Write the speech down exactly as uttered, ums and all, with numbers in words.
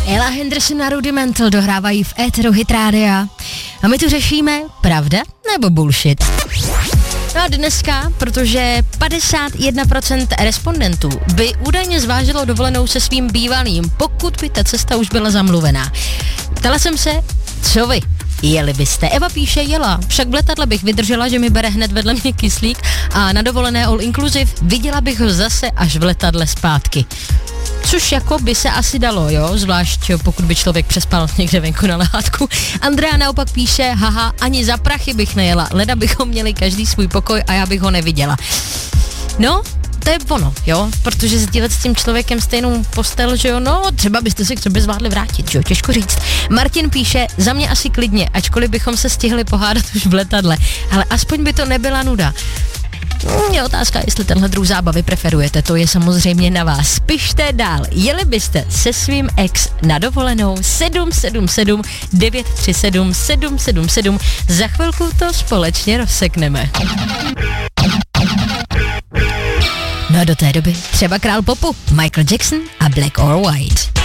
Ella Henderson a Rudimental dohrávají v éteru Hit Rádia. A my tu řešíme pravda nebo bullshit. No a dneska, protože padesát jedna procent respondentů by údajně zvážilo dovolenou se svým bývalým, pokud by ta cesta už byla zamluvená. Ptala jsem se, co vy? Jeli byste? Eva píše, jela. Však v letadle bych vydržela, že mi bere hned vedle mě kyslík a na dovolené all inclusive viděla bych ho zase až v letadle zpátky. Což jako by se asi dalo, jo, zvlášť pokud by člověk přespal někde venku na lehátku. Andrea naopak píše, haha, ani za prachy bych nejela, leda bychom měli každý svůj pokoj a já bych ho neviděla. No, to je ono, jo, protože sdílet s tím člověkem stejnou postel, že jo, no, třeba byste se k sobě zvládli vrátit, že jo, těžko říct. Martin píše, za mě asi klidně, ačkoliv bychom se stihli pohádat už v letadle, ale aspoň by to nebyla nuda. Je otázka, jestli tenhle druh zábavy preferujete, to je samozřejmě na vás. Pište dál, jeli byste se svým ex na dovolenou sedm sedm sedm devět tři sedm sedm sedm sedm, za chvilku to společně rozsekneme. No a do té doby třeba král popu, Michael Jackson a Black or White.